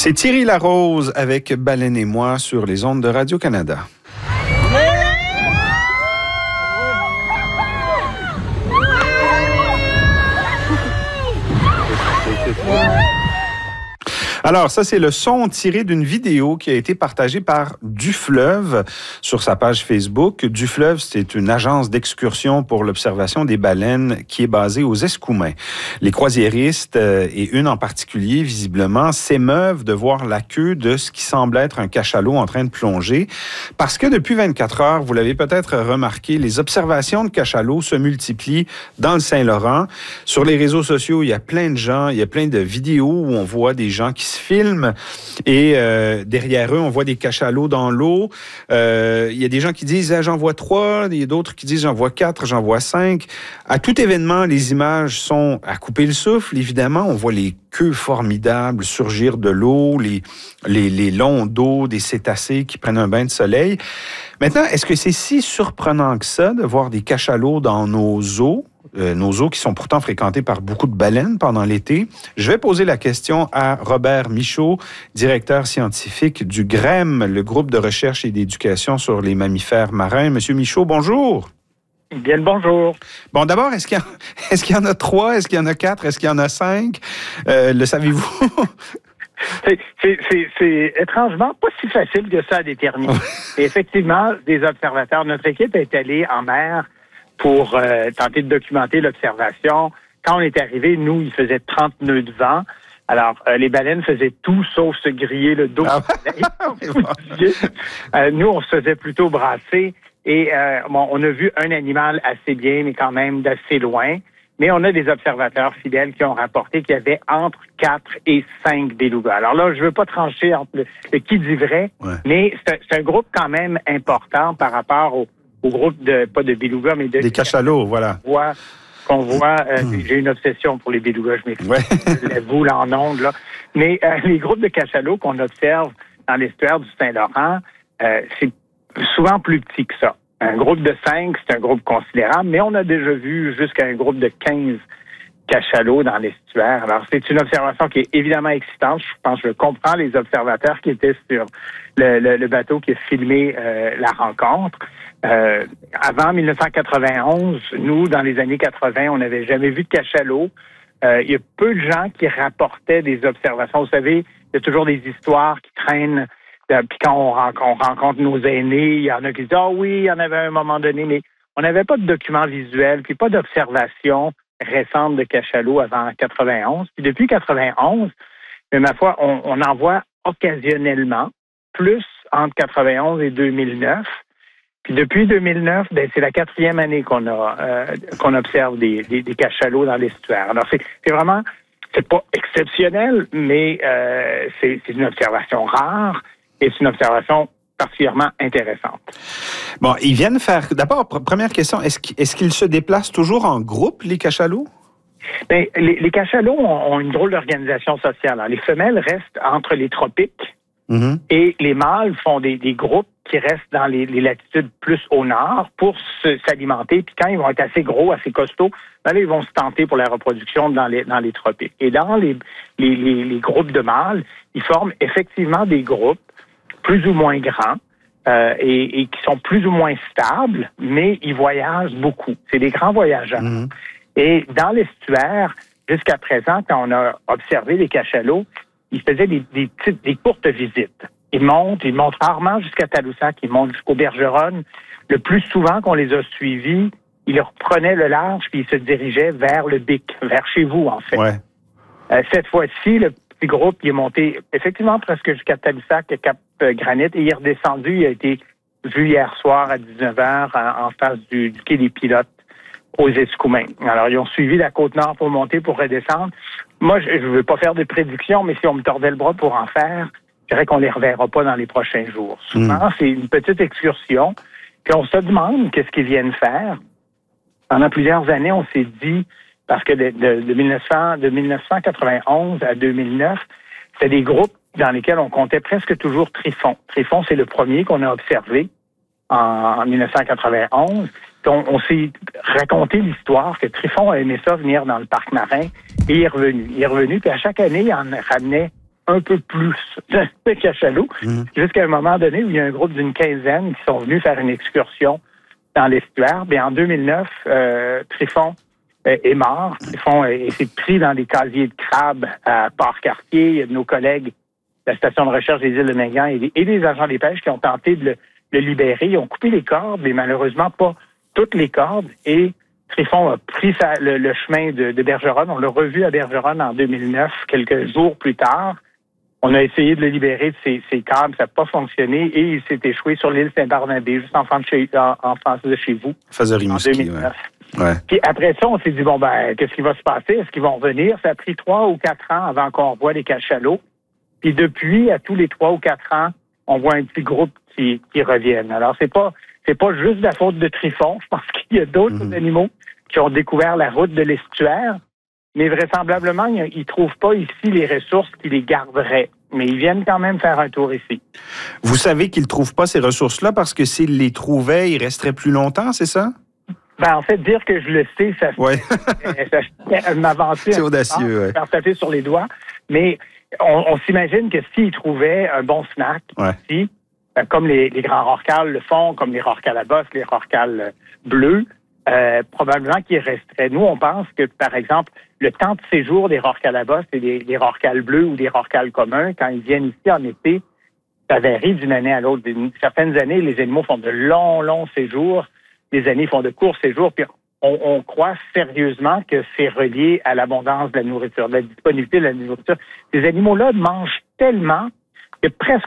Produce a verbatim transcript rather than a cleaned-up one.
C'est Thierry Larose avec Baleine et moi sur les ondes de Radio-Canada. Alors, ça, c'est le son tiré d'une vidéo qui a été partagée par Dufleuve sur sa page Facebook. Dufleuve, c'est une agence d'excursion pour l'observation des baleines qui est basée aux Escoumins. Les croisiéristes, euh, et une en particulier, visiblement, s'émeuvent de voir la queue de ce qui semble être un cachalot en train de plonger. Parce que depuis vingt-quatre heures, vous l'avez peut-être remarqué, les observations de cachalots se multiplient dans le Saint-Laurent. Sur les réseaux sociaux, il y a plein de gens, il y a plein de vidéos où on voit des gens qui se filment et euh, derrière eux, on voit des cachalots dans l'eau. Euh, il y a des gens qui disent ah, « j'en vois trois », il y a d'autres qui disent « j'en vois quatre, j'en vois cinq ». À tout événement, les images sont à couper le souffle, évidemment. On voit les queues formidables surgir de l'eau, les, les, les longs dos des cétacés qui prennent un bain de soleil. Maintenant, est-ce que c'est si surprenant que ça de voir des cachalots dans nos eaux? Euh, nos eaux qui sont pourtant fréquentées par beaucoup de baleines pendant l'été. Je vais poser la question à Robert Michaud, directeur scientifique du G R E M, le groupe de recherche et d'éducation sur les mammifères marins. Monsieur Michaud, bonjour. Bien le bonjour. Bon, d'abord, est-ce qu'il y, a, est-ce qu'il y en a trois? Est-ce qu'il y en a quatre? Est-ce qu'il y en a cinq? Euh, le savez-vous? C'est, c'est, c'est, c'est étrangement pas si facile que ça à déterminer. Et effectivement, des observateurs, notre équipe est allée en mer pour euh, tenter de documenter l'observation. Quand on est arrivé, nous, il faisait trente nœuds de vent. Alors, euh, les baleines faisaient tout sauf se griller le dos. Ah, euh, nous, on se faisait plutôt brasser. Et euh, bon, on a vu un animal assez bien, mais quand même d'assez loin. Mais on a des observateurs fidèles qui ont rapporté qu'il y avait entre quatre et cinq belugas. Alors là, je veux pas trancher entre le, le qui dit vrai, ouais. mais c'est, c'est un groupe quand même important par rapport au au groupe de, pas de belugas, mais de... Des cachalots, voilà. Qu'on voit, qu'on voit euh, mmh. J'ai une obsession pour les belugas, je m'explique. Ouais. Je l'avoue, là, en ondes, là. Mais euh, les groupes de cachalots qu'on observe dans l'estuaire du Saint-Laurent, euh, c'est souvent plus petit que ça. Un groupe de cinq, c'est un groupe considérable, mais on a déjà vu jusqu'à un groupe de quinze cachalots dans l'estuaire. Alors, c'est une observation qui est évidemment excitante. Je pense que je comprends les observateurs qui étaient sur le, le, le bateau qui a filmé euh, la rencontre. Euh, avant dix-neuf cent quatre-vingt-onze, nous, dans les années quatre-vingts, on n'avait jamais vu de cachalot. Euh, il y a peu de gens qui rapportaient des observations. Vous savez, il y a toujours des histoires qui traînent. Euh, puis quand on rencontre, on rencontre nos aînés, il y en a qui disent « Ah oui, il y en avait à un moment donné », mais on n'avait pas de documents visuels, puis pas d'observation récente de cachalots avant quatre-vingt-onze. Puis depuis quatre-vingt-onze, mais ma foi, on, on en voit occasionnellement, plus entre quatre-vingt-onze et deux mille neuf. Puis depuis deux mille neuf, ben, c'est la quatrième année qu'on a euh, qu'on observe des, des, des cachalots dans l'estuaire. Alors c'est, c'est vraiment, c'est pas exceptionnel, mais euh, c'est, c'est une observation rare et c'est une observation particulièrement intéressante. Bon, ils viennent faire... D'abord, première question, est-ce qu'ils, est-ce qu'ils se déplacent toujours en groupe, les cachalots? Bien, les, les cachalots ont, ont une drôle d'organisation sociale. Alors, les femelles restent entre les tropiques mm-hmm. et les mâles font des, des groupes qui restent dans les, les latitudes plus au nord pour se, s'alimenter. Puis quand ils vont être assez gros, assez costauds, ben là, ils vont se tenter pour la reproduction dans les, dans les tropiques. Et dans les, les, les, les groupes de mâles, ils forment effectivement des groupes plus ou moins grands euh, et, et qui sont plus ou moins stables, mais ils voyagent beaucoup. C'est des grands voyageurs. Mmh. Et dans l'estuaire, jusqu'à présent, quand on a observé les cachalots, ils faisaient des, des, petites, des courtes visites. Ils montent, ils montent rarement jusqu'à Tadoussac, ils montent jusqu'au Bergeronne. Le plus souvent qu'on les a suivis, ils reprenaient le large puis ils se dirigeaient vers le Bic, vers chez vous, en fait. Ouais. Euh, cette fois-ci, le petit groupe il est monté effectivement presque jusqu'à Tadoussac, Cap Granit, et il est redescendu. Il a été vu hier soir à dix-neuf heures en, en face du, du quai des Pilotes aux Escoumins. Alors, ils ont suivi la Côte-Nord pour monter, pour redescendre. Moi, je ne veux pas faire de prédictions, mais si on me tordait le bras pour en faire, je dirais qu'on les reverra pas dans les prochains jours. Souvent, mmh. c'est une petite excursion, puis on se demande qu'est-ce qu'ils viennent faire. Pendant plusieurs années, on s'est dit, parce que de, de, de, mille neuf cents, de dix-neuf cent quatre-vingt-onze à deux mille neuf, c'était des groupes dans lesquels on comptait presque toujours Tryphon. Tryphon, c'est le premier qu'on a observé en, en dix-neuf cent quatre-vingt-onze. On, on s'est raconté l'histoire que Tryphon a aimé ça venir dans le parc marin et il est revenu. Il est revenu, puis à chaque année, il en ramenait un peu plus de cachalots, mmh. jusqu'à un moment donné où il y a un groupe d'une quinzaine qui sont venus faire une excursion dans l'estuaire. Bien, en deux mille neuf, euh, Tryphon euh, est mort. Tryphon euh, s'est pris dans des casiers de crabes à Port-Cartier. Il y a de nos collègues de la station de recherche des îles de Mingan et des, et des agents des pêches qui ont tenté de le, le libérer. Ils ont coupé les cordes, mais malheureusement pas toutes les cordes. Et Tryphon a pris sa, le, le chemin de, de Bergeronne. On l'a revu à Bergeronne en deux mille neuf, quelques jours plus tard. On a essayé de le libérer de ses, ses câbles, ça n'a pas fonctionné et il s'est échoué sur l'île Saint-Barnabé, juste en face de chez, en, en face de chez vous. Face à Rimouski, ouais. ouais. Puis après ça, on s'est dit, bon, ben, qu'est-ce qui va se passer? Est-ce qu'ils vont revenir? Ça a pris trois ou quatre ans avant qu'on voit les cachalots. Puis depuis, à tous les trois ou quatre ans, on voit un petit groupe qui, qui reviennent. Alors, c'est pas, c'est pas juste la faute de Tryphon. Je pense qu'il y a d'autres mm-hmm. animaux qui ont découvert la route de l'estuaire. Mais vraisemblablement, ils ne trouvent pas ici les ressources qui les garderaient. Mais ils viennent quand même faire un tour ici. Vous savez qu'ils ne trouvent pas ces ressources-là parce que s'ils les trouvaient, ils resteraient plus longtemps, c'est ça? Ben, en fait, dire que je le sais, ça, ouais. ça, ça m'aventure. C'est audacieux, oui. Faire taper sur les doigts. Mais on, on s'imagine que s'ils trouvaient un bon snack ouais. ici, comme les, les grands rorquals le font, comme les rorquals à bosse, les rorquals bleus, Euh, probablement qu'il resterait. Nous, on pense que, par exemple, le temps de séjour des rorquals à bosse et des, des rorquals bleus ou des rorquals communs, quand ils viennent ici en été, ça varie d'une année à l'autre. Certaines années, les animaux font de longs, longs séjours. Des années font de courts séjours. Puis on, on croit sérieusement que c'est relié à l'abondance de la nourriture, de la disponibilité de la nourriture. Ces animaux-là mangent tellement que presque